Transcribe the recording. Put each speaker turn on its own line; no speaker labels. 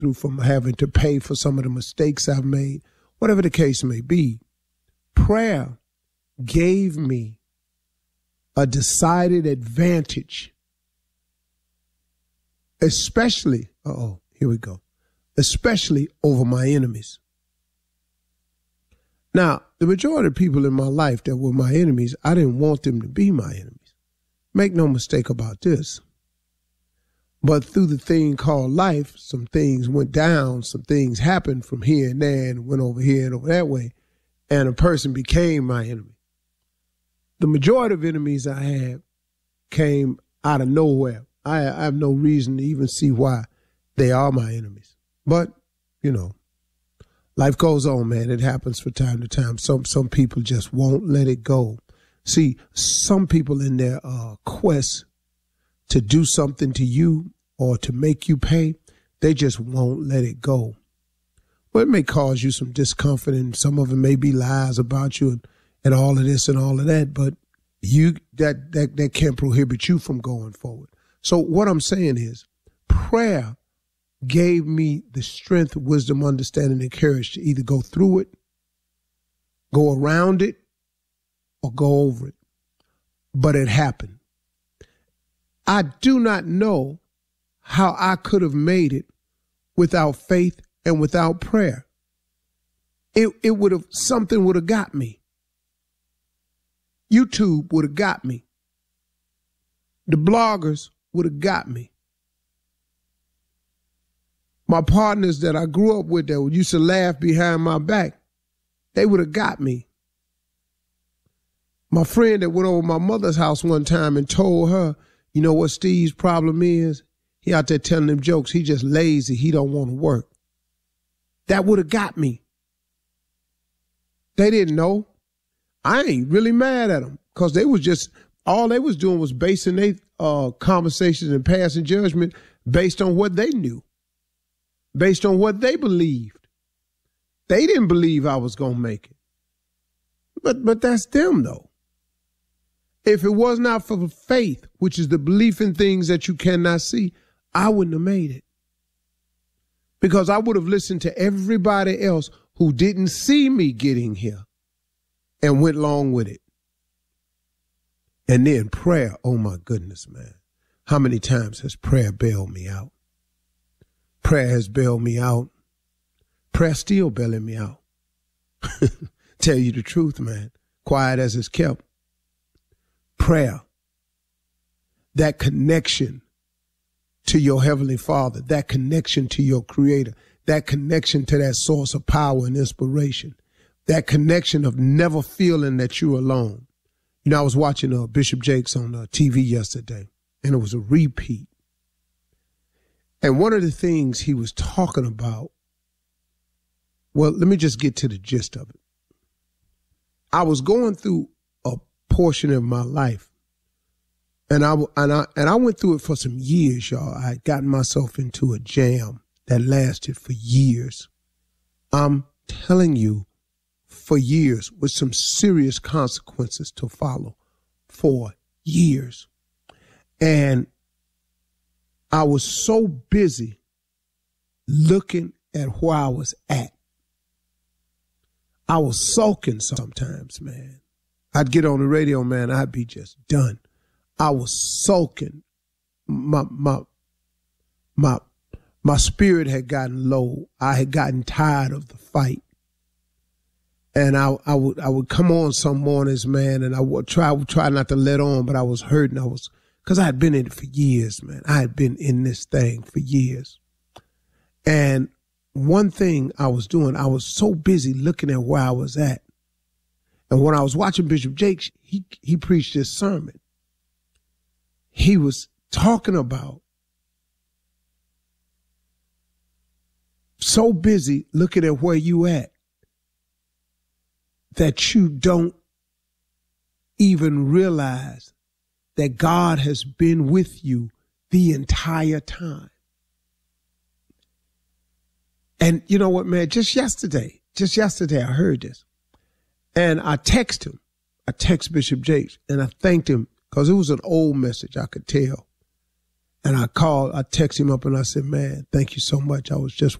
through from having to pay for some of the mistakes I've made, whatever the case may be. Prayer gave me a decided advantage, especially over my enemies. Now, the majority of people in my life that were my enemies, I didn't want them to be my enemies. Make no mistake about this. But through the thing called life, some things went down, some things happened from here and there and went over here and over that way, and a person became my enemy. The majority of enemies I had came out of nowhere. I have no reason to even see why they are my enemies. But, you know, life goes on, man. It happens from time to time. Some people just won't let it go. See, some people in their quest to do something to you or to make you pay, they just won't let it go. Well, it may cause you some discomfort, and some of it may be lies about you and all of this and all of that, but that can't prohibit you from going forward. So what I'm saying is, prayer gave me the strength, wisdom, understanding, and courage to either go through it, go around it, or go over it. But it happened. I do not know how I could have made it without faith and without prayer. Something would have got me. YouTube would have got me. The bloggers would have got me. My partners that I grew up with that used to laugh behind my back, they would have got me. My friend that went over my mother's house one time and told her, you know what Steve's problem is? He out there telling them jokes. He just lazy. He don't want to work. That would have got me. They didn't know. I ain't really mad at them because all they was doing was basing their conversations and passing judgment based on what they knew, based on what they believed. They didn't believe I was going to make it. But that's them, though. If it was not for faith, which is the belief in things that you cannot see, I wouldn't have made it. Because I would have listened to everybody else who didn't see me getting here and went along with it. And then prayer, oh my goodness, man. How many times has prayer bailed me out? Prayer has bailed me out. Prayer still bailing me out. Tell you the truth, man. Quiet as it's kept. Prayer, that connection to your Heavenly Father, that connection to your Creator, that connection to that source of power and inspiration, that connection of never feeling that you're alone. You know, I was watching Bishop Jakes on TV yesterday, and it was a repeat. And one of the things he was talking about, well, let me just get to the gist of it. I was going through a portion of my life, and I went through it for some years, y'all. I had gotten myself into a jam that lasted for years. I'm telling you, for years, with some serious consequences to follow, for years. And I was so busy looking at where I was at. I was sulking sometimes, man. I'd get on the radio, man, I'd be just done. I was sulking. My spirit had gotten low. I had gotten tired of the fight. And I would come on some mornings, man, and I would try not to let on, but I was hurting. Because I had been in it for years, man. I had been in this thing for years. And one thing I was doing, I was so busy looking at where I was at. And when I was watching Bishop Jakes, he preached this sermon. He was talking about so busy looking at where you at that you don't even realize that God has been with you the entire time. And you know what, man, just yesterday I heard this. And I text Bishop Jakes, and I thanked him because it was an old message, I could tell. And I text him up and I said, man, thank you so much. I was just